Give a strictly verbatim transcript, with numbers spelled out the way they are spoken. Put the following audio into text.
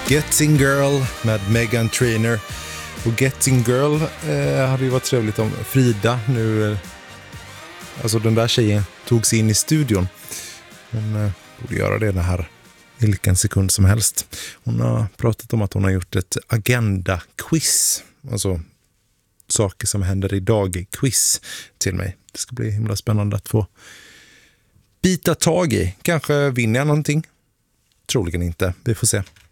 Getting Girl med Meghan Trainor. Och Getting Girl eh, hade ju varit trevligt om Frida nu, eh, alltså den där tjejen tog sig in i studion. Hon eh, borde göra det den här vilken sekund som helst. Hon har pratat om att hon har gjort ett agenda-quiz, alltså saker som händer idag-quiz till mig. Det ska bli himla spännande att få bita tag i. Kanske vinner jag någonting. Troligen inte. Vi får se.